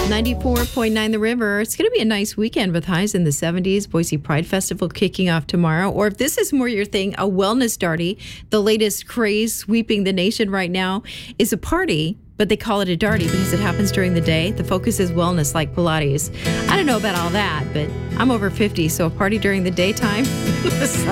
94.9 The River. It's going to be a nice weekend with highs in the 70s. Boise Pride Festival kicking off tomorrow. Or if this is more your thing, a wellness darty. The latest craze sweeping the nation right now is a party, but they call it a darty because it happens during the day. The focus is wellness, like Pilates. I don't know about all that, but I'm over 50, so a party during the daytime sounds